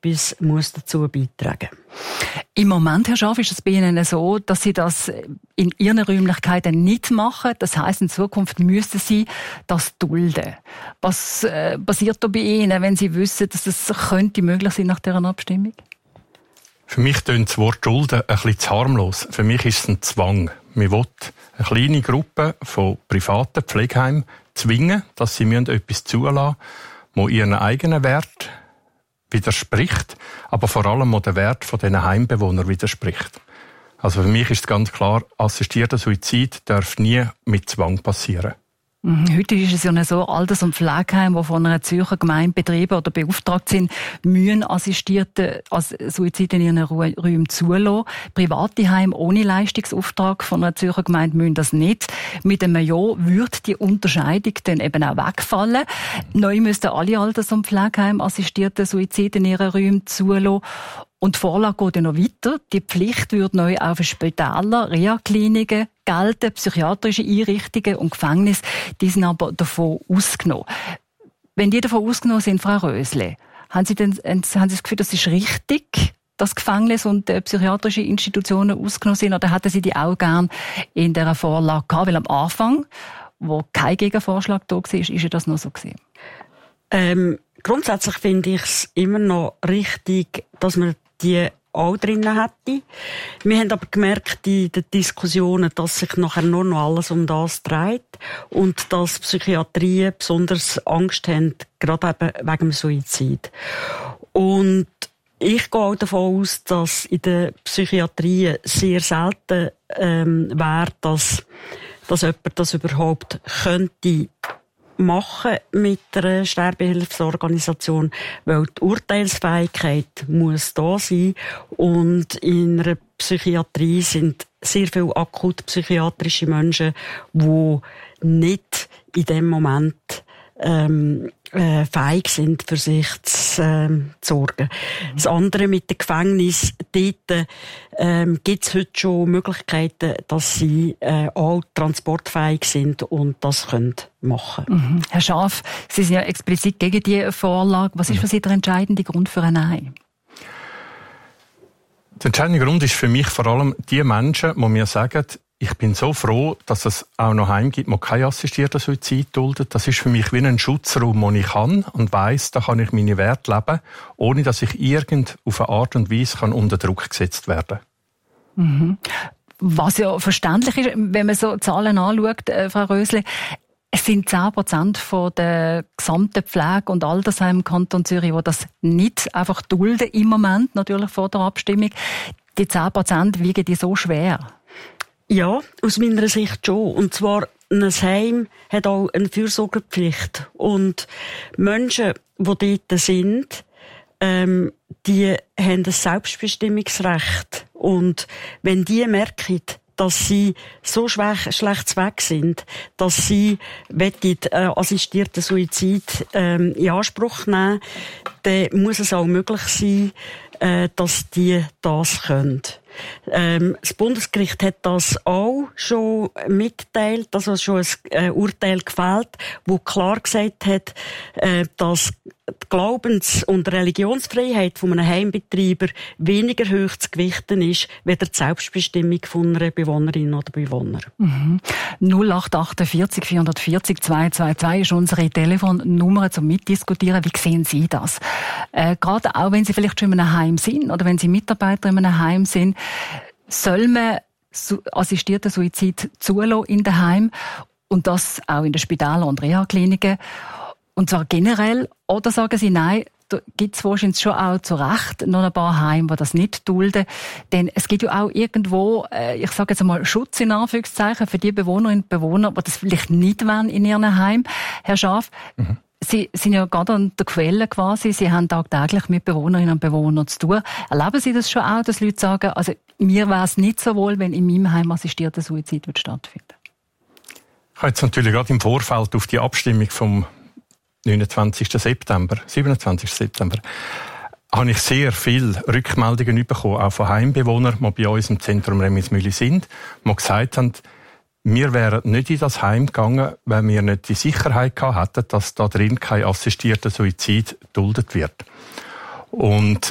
etwas dazu beitragen muss. Im Moment, Herr Schaaf, ist es bei Ihnen so, dass Sie das in Ihren Räumlichkeiten nicht machen. Das heisst, in Zukunft müssten Sie das dulden. Was passiert da bei Ihnen, wenn Sie wissen, dass das könnte möglich sein nach dieser Abstimmung? Für mich tönt das Wort dulden ein bisschen zu harmlos. Für mich ist es ein Zwang. Man will eine kleine Gruppe von privaten Pflegeheimen zwingen, dass sie etwas zulassen müssen, das ihren eigenen Wert widerspricht, aber vor allem auch den Wert dieser Heimbewohner widerspricht. Also für mich ist ganz klar, assistierter Suizid darf nie mit Zwang passieren. Heute ist es ja nicht so, Alters- und Pflegeheime, die von einer Zürcher Gemeinde betrieben oder beauftragt sind, müssen assistierte Suizid in ihren Räumen zulassen. Private Heime ohne Leistungsauftrag von einer Zürcher Gemeinde müssen das nicht. Mit einem Ja würde die Unterscheidung dann eben auch wegfallen. Neu müssten alle Alters- und Pflegeheime assistierte Suizid in ihren Räumen zulassen. Und die Vorlage geht ja noch weiter. Die Pflicht würde neu auch für Spitäler, Reha-Kliniken gelten, psychiatrische Einrichtungen und Gefängnisse. Die sind aber davon ausgenommen. Wenn die davon ausgenommen sind, Frau Rösle, haben Sie das Gefühl, das ist richtig, dass Gefängnisse und psychiatrische Institutionen ausgenommen sind? Oder hätten Sie die auch gern in dieser Vorlage gehabt? Weil am Anfang, wo kein Gegenvorschlag da war, ist ja das noch so gewesen. Grundsätzlich finde ich es immer noch richtig, dass man die auch drinnen hätte. Wir haben aber gemerkt in den Diskussionen, dass sich nachher nur noch alles um das dreht und dass Psychiatrien besonders Angst haben, gerade eben wegen dem Suizid. Und ich gehe auch davon aus, dass in der Psychiatrie sehr selten wäre, dass jemand das überhaupt könnte machen mit einer Sterbehilfsorganisation, weil die Urteilsfähigkeit muss da sein und in einer Psychiatrie sind sehr viele akut psychiatrische Menschen, die nicht in dem Moment fähig sind, für sich zu sorgen. Das andere mit dem Gefängnis, dort gibt es heute schon Möglichkeiten, dass sie auch transportfähig sind und das können machen. Herr Schaaf, Sie sind ja explizit gegen die Vorlage. Was ist für Sie der entscheidende Grund für ein Nein? Der entscheidende Grund ist für mich vor allem die Menschen, die mir sagen, ich bin so froh, dass es auch noch Heime gibt, wo kein assistierter Suizid duldet. Das ist für mich wie ein Schutzraum, wo ich kann und weiss, da kann ich meine Werte leben, ohne dass ich auf eine Art und Weise unter Druck gesetzt werden kann. Was ja verständlich ist, wenn man so Zahlen anschaut, Frau Rösle, es sind 10% von der gesamten Pflege- und Altersheime im Kanton Zürich, die das nicht einfach dulden im Moment, natürlich vor der Abstimmung. Die 10% wiegen die so schwer? Ja, aus meiner Sicht schon. Und zwar, ein Heim hat auch eine Fürsorgepflicht. Und Menschen, die dort sind, die haben ein Selbstbestimmungsrecht. Und wenn die merken, dass sie so schlecht weg sind, dass sie assistierten Suizid in Anspruch nehmen, dann muss es auch möglich sein, dass die das können. Das Bundesgericht hat das auch schon mitgeteilt, also schon ein Urteil gefällt, wo klar gesagt hat, dass die Glaubens- und Religionsfreiheit von einem Heimbetreiber weniger hoch zu gewichten ist, wie die Selbstbestimmung von einer Bewohnerin oder Bewohner. 0848 440 222 ist unsere Telefonnummer zum Mitdiskutieren. Wie sehen Sie das? Gerade auch, wenn Sie vielleicht schon in einem Heim sind oder wenn Sie Mitarbeiter in einem Heim sind, soll man assistierten Suizid zulassen in den Heimen und das auch in den Spitälern und Reha-Kliniken. Und zwar generell, oder sagen Sie, nein, da gibt es wahrscheinlich schon auch zu Recht noch ein paar Heime, die das nicht dulden. Denn es gibt ja auch irgendwo, ich sage jetzt einmal, Schutz in Anführungszeichen für die Bewohnerinnen und Bewohner, die das vielleicht nicht wollen in ihren Heim. Herr Schaaf, Sie sind ja gerade an der Quelle quasi, Sie haben tagtäglich mit Bewohnerinnen und Bewohnern zu tun. Erleben Sie das schon auch, dass Leute sagen, also mir wäre es nicht so wohl, wenn in meinem Heim assistierter Suizid stattfindet? Ich habe jetzt natürlich gerade im Vorfeld auf die Abstimmung vom 27. September, habe ich sehr viele Rückmeldungen bekommen, auch von Heimbewohnern, die bei uns im Zentrum Remismühle sind, die gesagt haben, wir wären nicht in das Heim gegangen, wenn wir nicht die Sicherheit gehabt hätten, dass da drin kein assistierter Suizid duldet wird. Und